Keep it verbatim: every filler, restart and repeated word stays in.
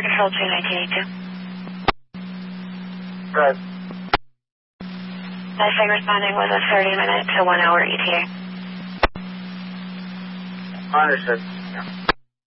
Air Control two nineteen eighty-two. Good. I think responding with a thirty minute to one hour E T A. Understood. Yeah.